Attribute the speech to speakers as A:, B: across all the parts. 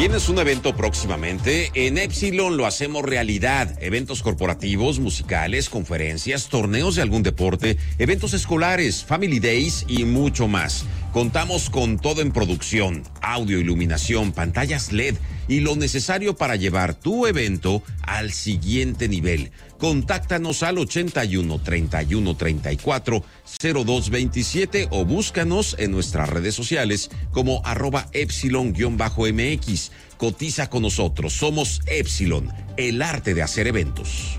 A: ¿Tienes un evento próximamente? En Epsilon lo hacemos realidad. Eventos corporativos, musicales, conferencias, torneos de algún deporte, eventos escolares, family days y mucho más. Contamos con todo en producción, audio, iluminación, pantallas LED y lo necesario para llevar tu evento al siguiente nivel. Contáctanos al 81 31 34 0227 o búscanos en nuestras redes sociales como @Epsilon_MX. Cotiza con nosotros. Somos Epsilon, el arte de hacer eventos.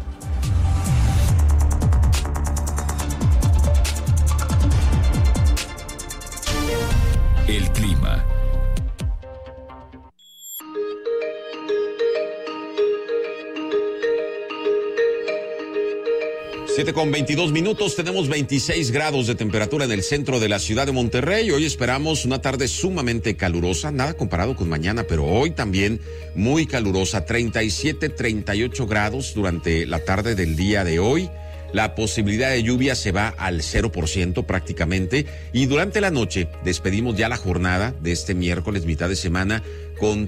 B: El clima.
A: 7:22, tenemos 26 grados de temperatura en el centro de la ciudad de Monterrey. Hoy esperamos una tarde sumamente calurosa, nada comparado con mañana, pero hoy también muy calurosa, 37, 38 grados durante la tarde del día de hoy. La posibilidad de lluvia se va al 0% prácticamente y durante la noche despedimos ya la jornada de este miércoles, mitad de semana, con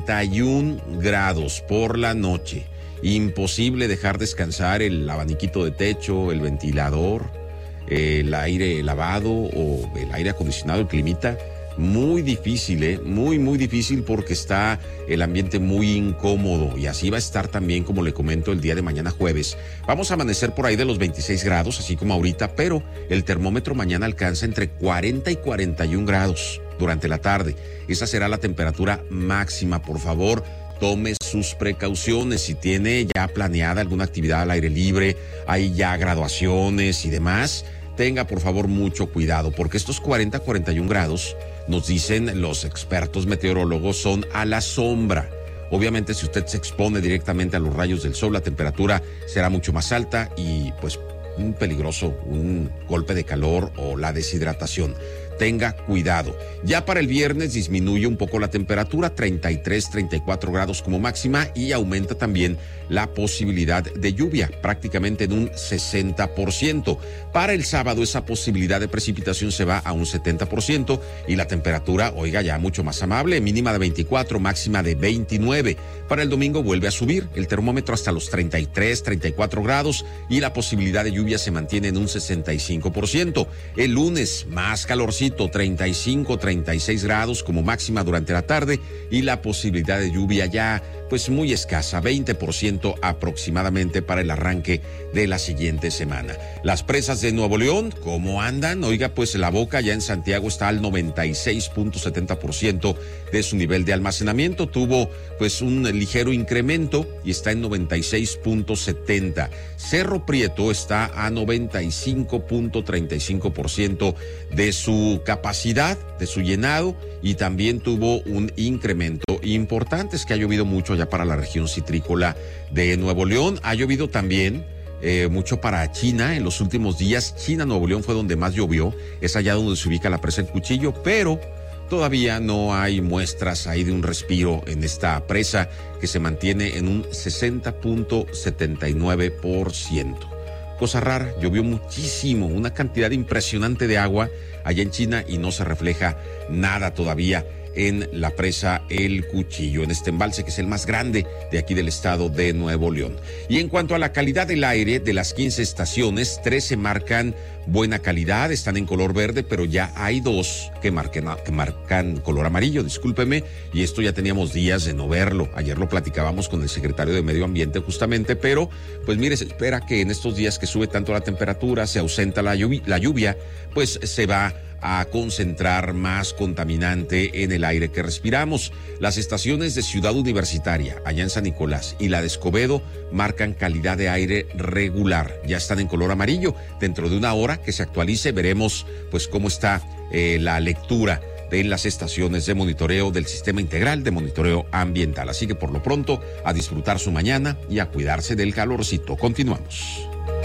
A: 31 grados por la noche. Imposible dejar descansar el abaniquito de techo, el ventilador, el aire lavado o el aire acondicionado, el climita. Muy difícil, muy difícil porque está el ambiente muy incómodo y así va a estar también, como le comento, el día de mañana jueves. Vamos a amanecer por ahí de los 26 grados, así como ahorita, pero el termómetro mañana alcanza entre 40 y 41 grados durante la tarde. Esa será la temperatura máxima. Por favor, tome sus precauciones. Si tiene ya planeada alguna actividad al aire libre, hay ya graduaciones y demás, tenga por favor mucho cuidado, porque estos 40, 41 grados, nos dicen los expertos meteorólogos, son a la sombra. Obviamente, si usted se expone directamente a los rayos del sol, la temperatura será mucho más alta y pues un peligroso, un golpe de calor o la deshidratación. Tenga cuidado. Ya para el viernes disminuye un poco la temperatura, 33, 34 grados como máxima y aumenta también la posibilidad de lluvia, prácticamente en un 60%. Para el sábado esa posibilidad de precipitación se va a un 70% y la temperatura, oiga, ya mucho más amable, mínima de 24, máxima de 29. Para el domingo vuelve a subir el termómetro hasta los 33, 34 grados y la posibilidad de lluvia se mantiene en un 65%. El lunes más calorcito, 35, 36 grados como máxima durante la tarde y la posibilidad de lluvia ya pues muy escasa, 20% aproximadamente para el arranque de la siguiente semana. Las presas de Nuevo León, ¿cómo andan? Oiga, pues la Boca ya en Santiago está al 96.70% de su nivel de almacenamiento. Tuvo pues un ligero incremento y está en 96.70. Cerro Prieto está a 95.35% de su capacidad, de su llenado, y también tuvo un incremento importante. Es que ha llovido mucho ya para la región citrícola de Nuevo León. Ha llovido también mucho para China en los últimos días. China, Nuevo León fue donde más llovió. Es allá donde se ubica la presa El Cuchillo, pero todavía no hay muestras ahí de un respiro en esta presa que se mantiene en un 60.79%. Cosa rara, llovió muchísimo, una cantidad impresionante de agua allá en China y no se refleja nada todavía en la presa El Cuchillo, en este embalse que es el más grande de aquí del estado de Nuevo León. Y en cuanto a la calidad del aire, de las 15 estaciones, 13 marcan buena calidad, están en color verde, pero ya hay 2 que marcan color amarillo, discúlpeme, y esto ya teníamos días de no verlo. Ayer lo platicábamos con el secretario de Medio Ambiente justamente, pero pues mire, se espera que en estos días que sube tanto la temperatura, se ausenta la lluvia, pues se va a concentrar más contaminante en el aire que respiramos. Las estaciones de Ciudad Universitaria, allá en San Nicolás, y la de Escobedo marcan calidad de aire regular. Ya están en color amarillo. Dentro de una hora que se actualice veremos pues cómo está la lectura de las estaciones de monitoreo del Sistema Integral de Monitoreo Ambiental. Así que por lo pronto a disfrutar su mañana y a cuidarse del calorcito. Continuamos.